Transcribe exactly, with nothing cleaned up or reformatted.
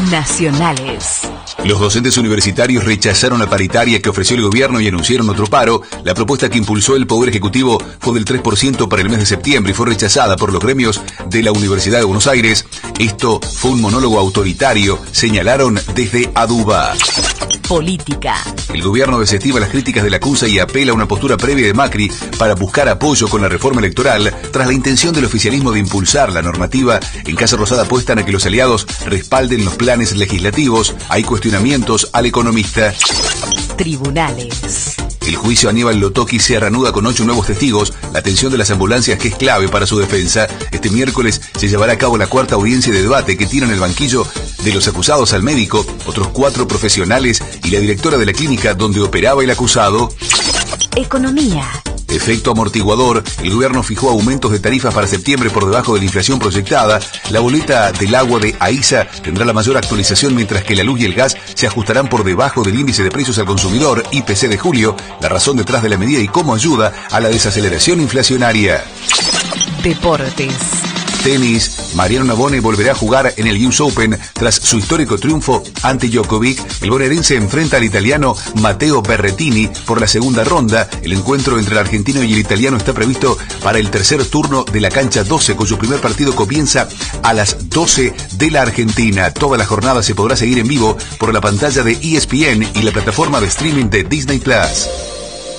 Nacionales. Los docentes universitarios rechazaron la paritaria que ofreció el gobierno y anunciaron otro paro. La propuesta que impulsó el Poder Ejecutivo fue del tres por ciento para el mes de septiembre y fue rechazada por los gremios de la Universidad de Buenos Aires. Esto fue un monólogo autoritario, señalaron desde Aduba. Política. El gobierno desestima las críticas de la CUNSA y apela a una postura previa de Macri para buscar apoyo con la reforma electoral, tras la intención del oficialismo de impulsar la normativa. En Casa Rosada apuestan a que los aliados respalden los planes legislativos. Hay cuestionamientos al economista. Tribunales. El juicio a Aníbal Lotoki se reanuda con ocho nuevos testigos. La atención de las ambulancias, que es clave para su defensa. Este miércoles se llevará a cabo la cuarta audiencia de debate que tiran el banquillo de los acusados al médico, otros cuatro profesionales y la directora de la clínica donde operaba el acusado. Economía. Efecto amortiguador, el gobierno fijó aumentos de tarifas para septiembre por debajo de la inflación proyectada. La boleta del agua de AISA tendrá la mayor actualización, mientras que la luz y el gas se ajustarán por debajo del índice de precios al consumidor, I P C de julio. La razón detrás de la medida y cómo ayuda a la desaceleración inflacionaria. Deportes. Tenis, Mariano Navone volverá a jugar en el U S Open tras su histórico triunfo ante Djokovic. El bonaerense enfrenta al italiano Matteo Berrettini por la segunda ronda. El encuentro entre el argentino y el italiano está previsto para el tercer turno de la cancha doce, cuyo primer partido comienza a las doce de la Argentina. Toda la jornada se podrá seguir en vivo por la pantalla de E S P N y la plataforma de streaming de Disney Plus.